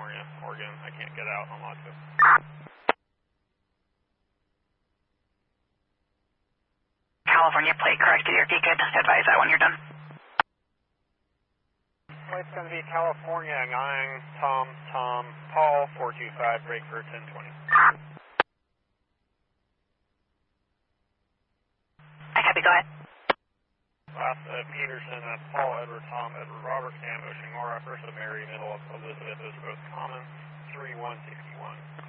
California, Oregon. I can't get out on Loxus. California plate corrected, you're good. Advise that when you're done. Plate's going to be California 9, Tom, Paul, 425, break for 1020. I copy, go ahead. Last Peterson, Paul, Edward, Tom, Edward, Robert, Sam, Ocean, Mora, First of Mary, Middle of Elizabeth, those are both common, 3161.